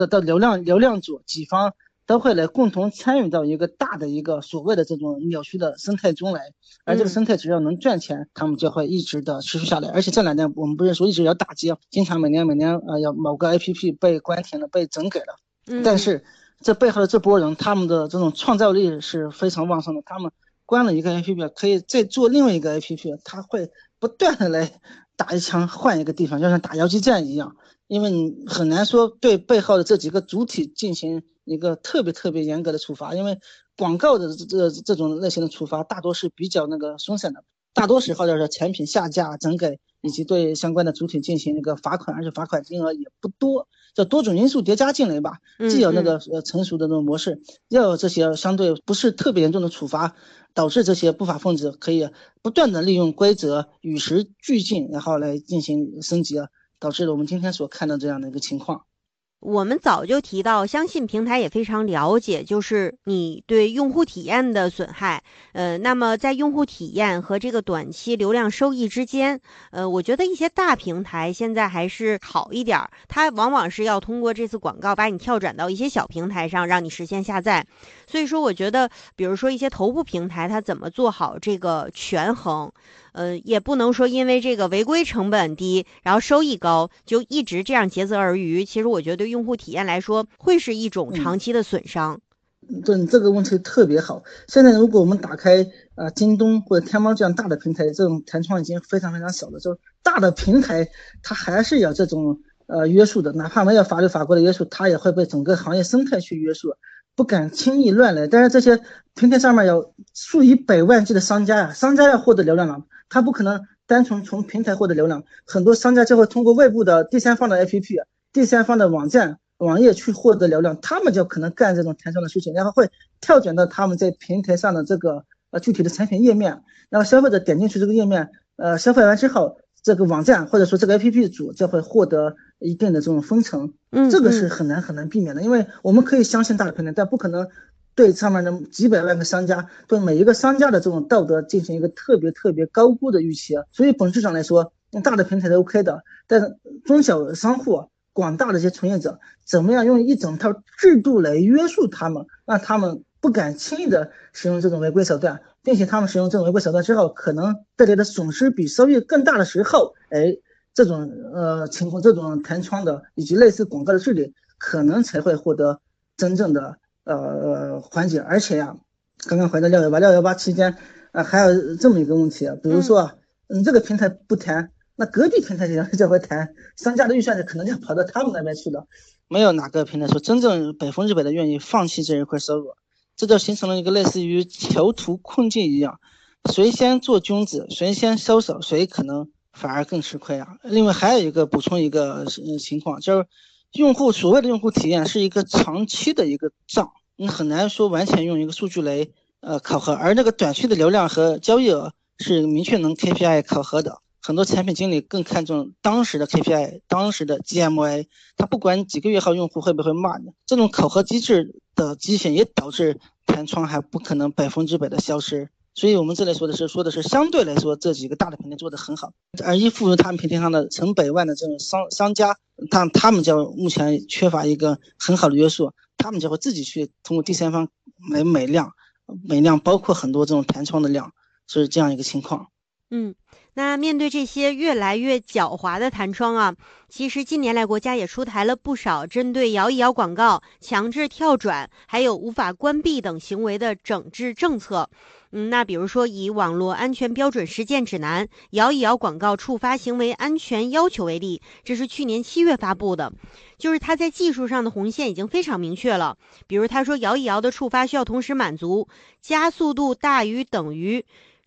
的流量组几方都会来共同参与到一个大的一个所谓的这种扭曲的生态中来，而这个生态只要能赚钱，他们就会一直的持续下来。而且这2年我们不是说一直要打击，经常每年要某个 APP 被关停了，被整改了，但是这背后的这波人，他们的这种创造力是非常旺盛的，他们关了一个 APP 可以再做另外一个 APP， 他会不断的来打一枪换一个地方，就像打游击战一样。因为你很难说对背后的这几个主体进行一个特别严格的处罚，因为广告的这种类型的处罚大多是比较松散的，大多时候就是产品下架、整改以及对相关的主体进行一个罚款，而且罚款金额也不多，叫多种因素叠加进来吧，既有成熟的那种模式，要有这些相对不是特别严重的处罚，导致这些不法分子可以不断的利用规则与时俱进，然后来进行升级，导致了我们今天所看到这样的一个情况。 我们早就提到，相信平台也非常了解，就是你对用户体验的损害。那么在用户体验和这个短期流量收益之间，我觉得一些大平台现在还是好一点，它往往是要通过这次广告把你跳转到一些小平台上，让你实现下载。所以说，我觉得，比如说一些头部平台，它怎么做好这个权衡？也不能说因为这个违规成本低，然后收益高，就一直这样竭泽而渔。其实我觉得对用户体验来说，会是一种长期的损伤。 对，你这个问题特别好。现在如果我们打开京东或者天猫这样大的平台，这种弹窗已经非常小了。就大的平台，它还是有这种约束的，哪怕没有法律法规的约束，它也会被整个行业生态去约束，不敢轻易乱来。但是这些平台上面有数以百万计的商家呀，商家要获得流量了，他不可能单纯从平台获得流量，很多商家就会通过外部的第三方的 APP、第三方的网页去获得流量，他们就可能干这种弹窗的事情，然后会跳转到他们在平台上的这个具体的产品页面，然后消费者点进去这个页面，消费完之后，这个网站或者说这个 APP 主就会获得一定的这种分成，这个是很难避免的，因为我们可以相信大的平台，但不可能对上面的几百万个商家，对每一个商家的这种道德进行一个特别高估的预期，所以本质上来说，大的平台是 OK 的，但是中小商户广大的一些从业者，怎么样用一整套制度来约束他们，让他们不敢轻易的使用这种违规手段，并且他们使用这种违规手段之后，可能带来的损失比收益更大的时候，这种情况，这种弹窗的以及类似广告的治理，可能才会获得真正的缓解。而且呀，刚刚回到618期间，还有这么一个问题，比如说这个平台不谈，那隔壁平台就会谈，商家的预算可能就跑到他们那边去了。没有哪个平台说真正100%的愿意放弃这一块收入，这就形成了一个类似于囚徒困境一样，谁先做君子，谁先收手，谁可能反而更吃亏啊。另外还有一个补充一个情况，就是所谓的用户体验是一个长期的一个账，你很难说完全用一个数据来考核，而那个短期的流量和交易额是明确能 KPI 考核的。很多产品经理更看重当时的 KPI， 当时的 GMA， 他不管几个月后用户会不会骂你，这种考核机制的畸形也导致弹窗还不可能100%的消失。所以我们这里说的是相对来说这几个大的平台做得很好，而依附于他们平台上的成百万的这种商家，他们就目前缺乏一个很好的约束，他们就会自己去通过第三方来买量，包括很多这种弹窗的量，是这样一个情况。 那面对这些越来越狡猾的弹窗啊，其实近年来国家也出台了不少针对摇一摇广告、强制跳转还有无法关闭等行为的整治政策。那比如说以网络安全标准实践指南、摇一摇广告触发行为安全要求为例，这是去年7月发布的，就是它在技术上的红线已经非常明确了。比如他说摇一摇的触发需要同时满足加速度大于等于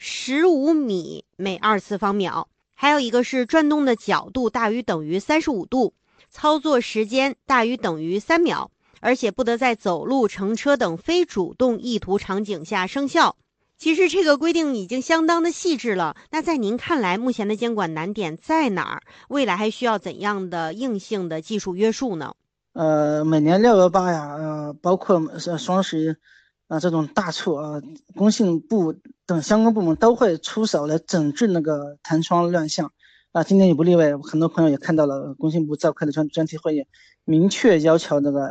15米每2次方秒，还有一个是转动的角度大于等于35度，操作时间大于等于3秒，而且不得在走路、乘车等非主动意图场景下生效。其实这个规定已经相当的细致了，那在您看来，目前的监管难点在哪儿？未来还需要怎样的硬性的技术约束呢？ 每年618呀，包括双十一这种大促工信部等相关部门都会出手来整治那个弹窗乱象今年也不例外，很多朋友也看到了工信部召开的专题会议，明确要求那个